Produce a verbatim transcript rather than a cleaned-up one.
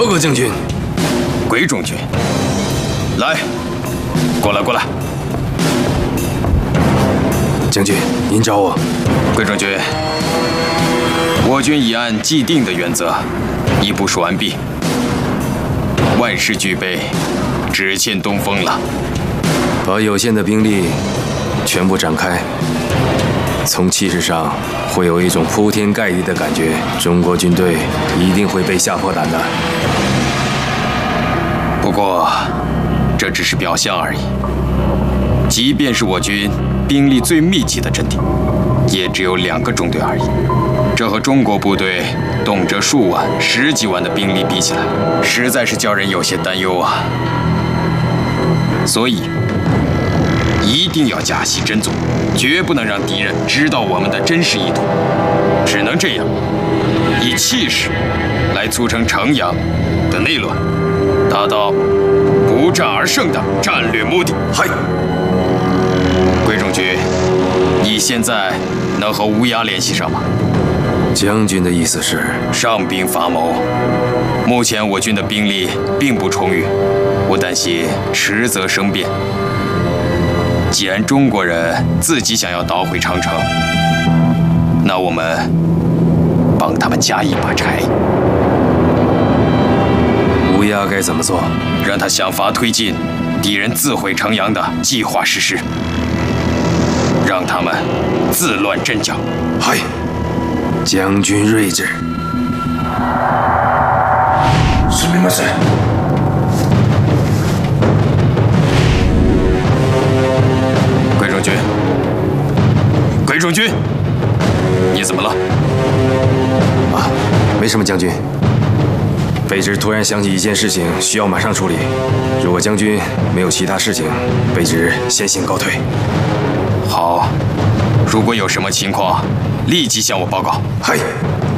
告将军。 鬼冢军，来，过来，过来。 将军，您找我。 鬼冢军，我军已按既定的原则，已部署完毕，万事俱备，只欠东风了。 把有限的兵力全部展开，从气势上会有一种铺天盖地的感觉，中国军队一定会被吓破胆的。 不过，这只是表象而已。即便是我军兵力最密集的阵地，也只有两个中队而已。这和中国部队动辄数万、十几万的兵力比起来，实在是叫人有些担忧啊。所以，一定要假戏真做，绝不能让敌人知道我们的真实意图。只能这样，以气势来促成城阳的内乱，达到不战而胜的战略目的。 嗨， 鬼冢军，你现在能和乌鸦联系上吗？ 将军的意思是上兵伐谋。目前我军的兵力并不充裕，我担心迟则生变。既然中国人自己想要捣毁长城，那我们帮他们加一把柴。 乌鸦该怎么做？ 让他想法推进敌人自毁城阳的计划实施，让他们自乱阵脚。 嗨，将军睿智。すみません。 鬼冢军，鬼冢军，你怎么了？ 啊，没什么，将军。卑职突然想起一件事情，需要马上处理。如果将军没有其他事情，卑职先行告退。 好，如果有什么情况，立即向我报告。 嗨，